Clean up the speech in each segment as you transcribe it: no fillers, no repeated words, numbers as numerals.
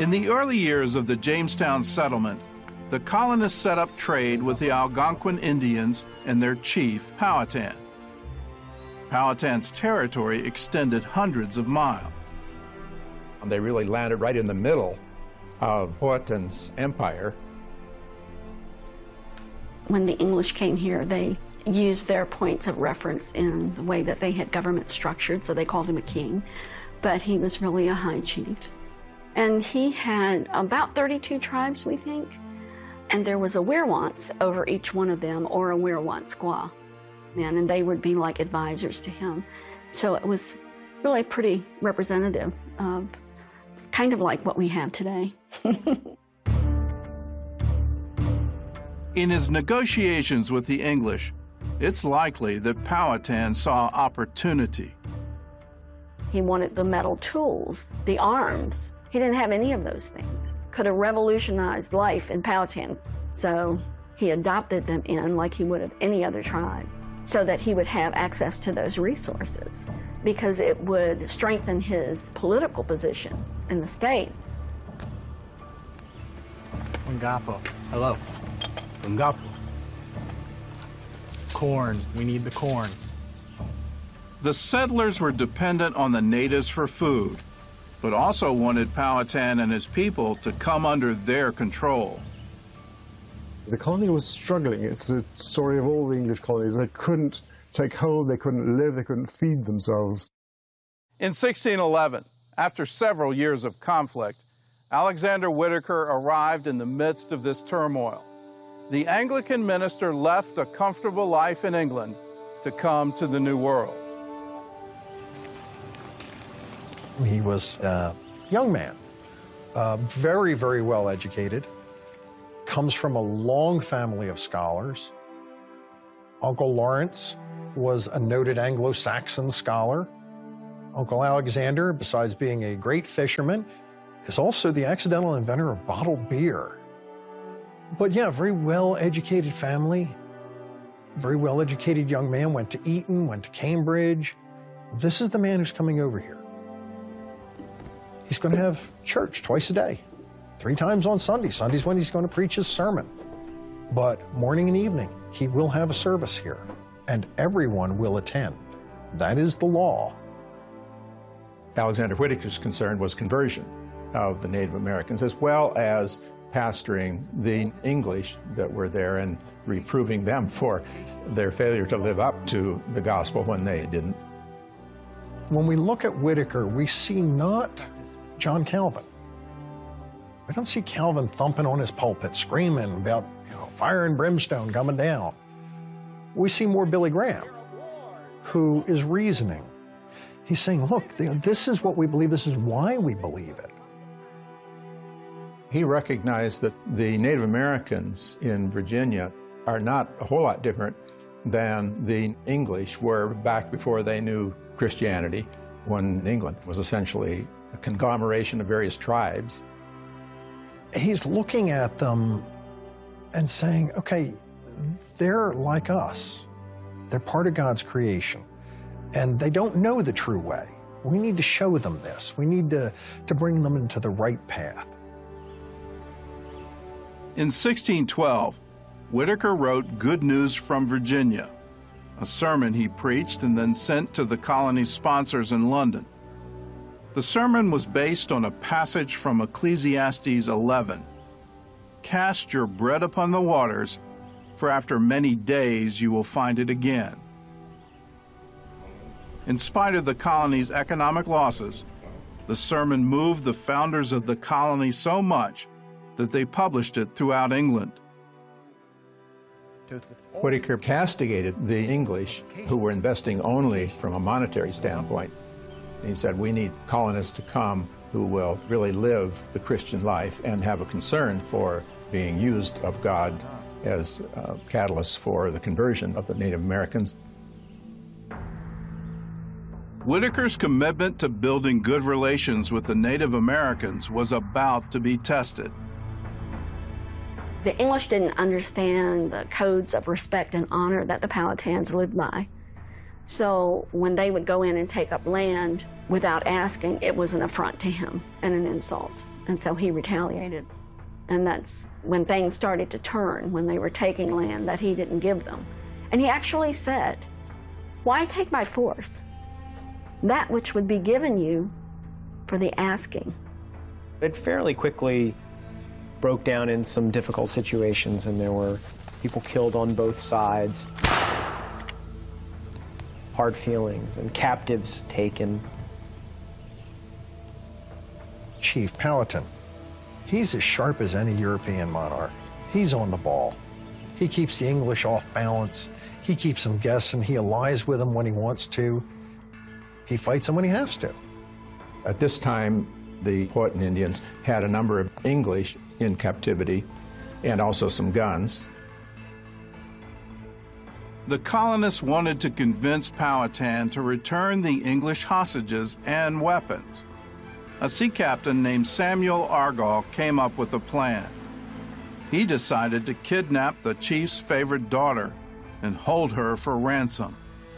In the early years of the Jamestown settlement, the colonists set up trade with the Algonquin Indians and their chief, Powhatan. Powhatan's territory extended hundreds of miles. They really landed right in the middle of Powhatan's empire. When the English came here, they used their points of reference in the way that they had government structured, so they called him a king, but he was really a high chief. And he had about 32 tribes, we think, and there was a werewance over each one of them, or a werewant squaw man, and they would be like advisors to him. So it was really pretty representative of kind of like what we have today. In his negotiations with the English, it's likely that Powhatan saw opportunity. He wanted the metal tools, the arms. He didn't have any of those things. Could have revolutionized life in Powhatan. So he adopted them in like he would have any other tribe, so that he would have access to those resources, because it would strengthen his political position in the state. Ungapo. Hello. Ungapo. Corn. We need the corn. The settlers were dependent on the natives for food, but also wanted Powhatan and his people to come under their control. The colony was struggling. It's the story of all the English colonies. They couldn't take hold, they couldn't live, they couldn't feed themselves. In 1611, after several years of conflict, Alexander Whitaker arrived in the midst of this turmoil. The Anglican minister left a comfortable life in England to come to the New World. He was a young man, very, very well educated, comes from a long family of scholars. Uncle Lawrence was a noted Anglo-Saxon scholar. Uncle Alexander, besides being a great fisherman, is also the accidental inventor of bottled beer. But yeah, very well-educated family, very well-educated young man, went to Eton, went to Cambridge. This is the man who's coming over here. He's going to have church twice a day, 3 times on Sunday. Sunday's when he's going to preach his sermon. But morning and evening, he will have a service here, and everyone will attend. That is the law. Alexander Whitaker's concern was conversion of the Native Americans, as well as pastoring the English that were there and reproving them for their failure to live up to the gospel when they didn't. When we look at Whitaker, we see not John Calvin. We don't see Calvin thumping on his pulpit, screaming about, fire and brimstone coming down. We see more Billy Graham, who is reasoning. He's saying, look, this is what we believe, this is why we believe it. He recognized that the Native Americans in Virginia are not a whole lot different than the English were back before they knew Christianity, when England was essentially a conglomeration of various tribes. He's looking at them and saying, okay, they're like us. They're part of God's creation, and they don't know the true way. We need to show them this. We need to bring them into the right path. In 1612, Whitaker wrote Good News from Virginia, a sermon he preached and then sent to the colony's sponsors in London. The sermon was based on a passage from Ecclesiastes 11. Cast your bread upon the waters, for after many days you will find it again. In spite of the colony's economic losses, the sermon moved the founders of the colony so much that they published it throughout England. Whitaker castigated the English, who were investing only from a monetary standpoint. He said, we need colonists to come who will really live the Christian life and have a concern for being used of God as catalysts for the conversion of the Native Americans. Whitaker's commitment to building good relations with the Native Americans was about to be tested. The English didn't understand the codes of respect and honor that the Powhatans lived by. So when they would go in and take up land without asking, it was an affront to him and an insult. And so he retaliated. And that's when things started to turn, when they were taking land that he didn't give them. And he actually said, "Why take by force that which would be given you for the asking?" It fairly quickly broke down in some difficult situations, and there were people killed on both sides, hard feelings, and captives taken. Chief Powhatan, he's as sharp as any European monarch. He's on the ball. He keeps the English off balance. He keeps them guessing. He allies with them when he wants to. He fights them when he has to. At this time, the Powhatan Indians had a number of English in captivity and also some guns. The colonists wanted to convince Powhatan to return the English hostages and weapons. A sea captain named Samuel Argall came up with a plan. He decided to kidnap the chief's favorite daughter and hold her for ransom.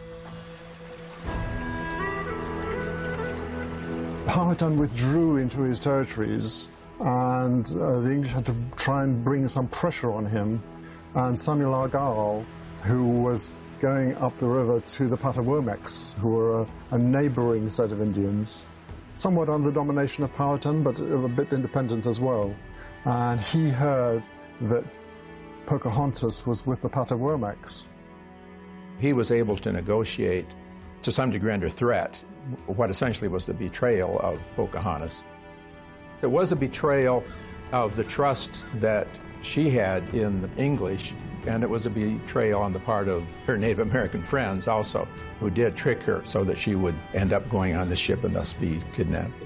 Powhatan withdrew into his territories, and the English had to try and bring some pressure on him. And Samuel Argall, who was going up the river to the Patawomecs, who were a neighboring set of Indians, somewhat under the domination of Powhatan, but a bit independent as well. And he heard that Pocahontas was with the Patawomecs. He was able to negotiate, to some degree under threat, what essentially was the betrayal of Pocahontas. It was a betrayal of the trust that she had in the English, and it was a betrayal on the part of her Native American friends also, who did trick her so that she would end up going on the ship and thus be kidnapped.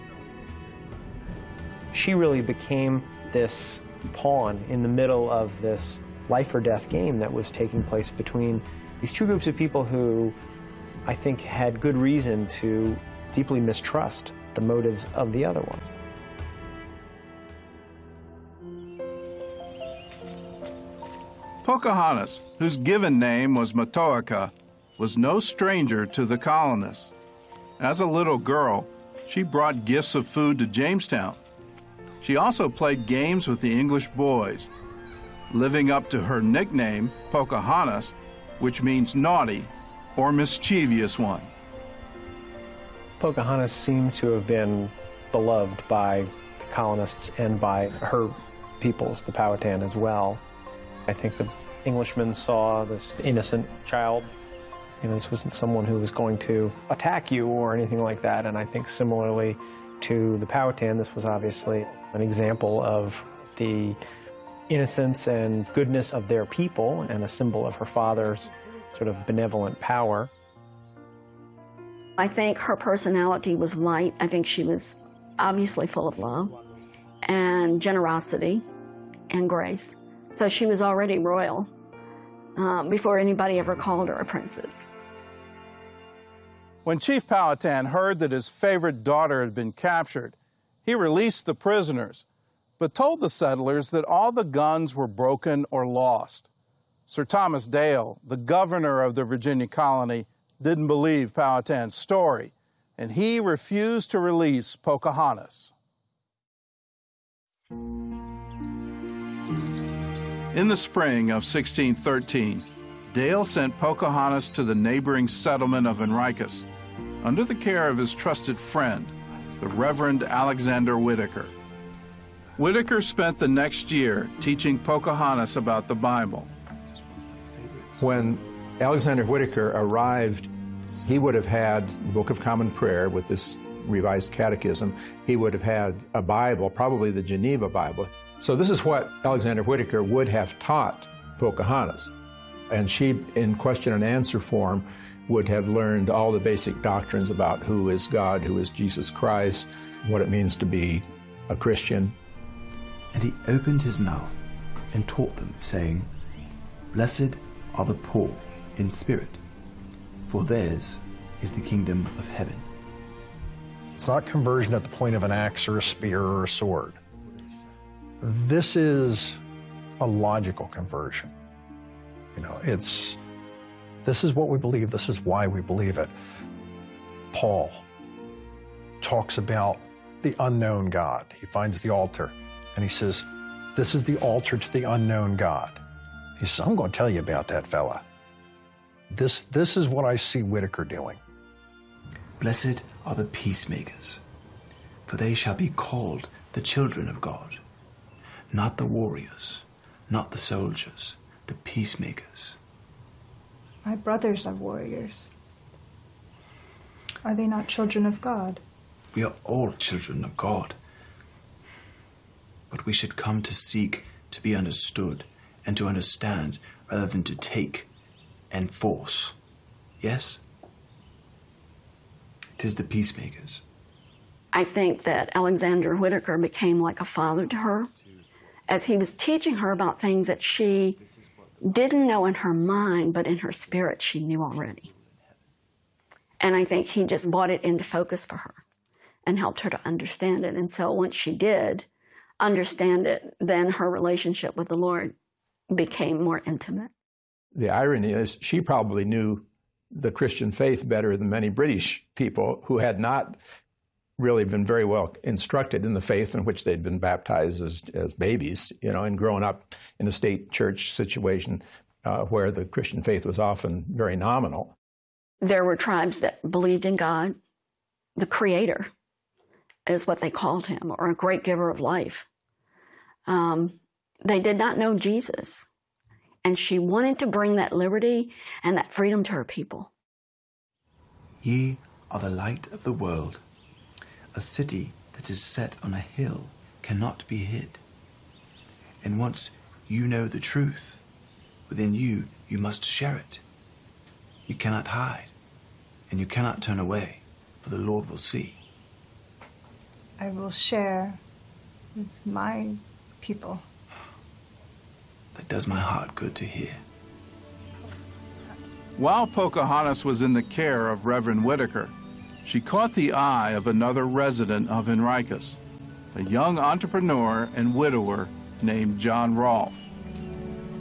She really became this pawn in the middle of this life or death game that was taking place between these two groups of people who I think had good reason to deeply mistrust the motives of the other one. Pocahontas, whose given name was Matoaka, was no stranger to the colonists. As a little girl, she brought gifts of food to Jamestown. She also played games with the English boys, living up to her nickname, Pocahontas, which means naughty or mischievous one. Pocahontas seemed to have been beloved by the colonists and by her peoples, the Powhatan, as well. I think the Englishmen saw this innocent child. You know, this wasn't someone who was going to attack you or anything like that. And I think similarly to the Powhatan, this was obviously an example of the innocence and goodness of their people and a symbol of her father's sort of benevolent power. I think her personality was light. I think she was obviously full of love and generosity and grace. So she was already royal before anybody ever called her a princess. When Chief Powhatan heard that his favorite daughter had been captured, he released the prisoners, but told the settlers that all the guns were broken or lost. Sir Thomas Dale, the governor of the Virginia colony, didn't believe Powhatan's story, and he refused to release Pocahontas. In the spring of 1613, Dale sent Pocahontas to the neighboring settlement of Henricus under the care of his trusted friend, the Reverend Alexander Whitaker. Whitaker spent the next year teaching Pocahontas about the Bible. When Alexander Whitaker arrived, he would have had the Book of Common Prayer with this revised catechism. He would have had a Bible, probably the Geneva Bible. So this is what Alexander Whitaker would have taught Pocahontas. And she, in question and answer form, would have learned all the basic doctrines about who is God, who is Jesus Christ, what it means to be a Christian. And he opened his mouth and taught them, saying, "Blessed are the poor in spirit, for theirs is the kingdom of heaven." It's not conversion at the point of an axe or a spear or a sword. This is a logical conversion. You know, this is what we believe. This is why we believe it. Paul talks about the unknown God. He finds the altar, and he says, this is the altar to the unknown God. He says, I'm going to tell you about that fella. This is what I see Whitaker doing. Blessed are the peacemakers, for they shall be called the children of God. Not the warriors, not the soldiers, the peacemakers. My brothers are warriors. Are they not children of God? We are all children of God. But we should come to seek to be understood and to understand rather than to take and force. Yes? 'Tis the peacemakers. I think that Alexander Whitaker became like a father to her as he was teaching her about things that she didn't know in her mind, but in her spirit she knew already. And I think he just brought it into focus for her and helped her to understand it. And so once she did understand it, then her relationship with the Lord became more intimate. The irony is she probably knew the Christian faith better than many British people who had not really been very well instructed in the faith in which they'd been baptized as babies, and grown up in a state church situation where the Christian faith was often very nominal. There were tribes that believed in God, the Creator is what they called him, or a great giver of life. They did not know Jesus. And she wanted to bring that liberty and that freedom to her people. Ye are the light of the world. A city that is set on a hill cannot be hid. And once you know the truth, within you must share it. You cannot hide, and you cannot turn away, for the Lord will see. I will share with my people. That does my heart good to hear. While Pocahontas was in the care of Reverend Whitaker, she caught the eye of another resident of Henricus, a young entrepreneur and widower named John Rolfe.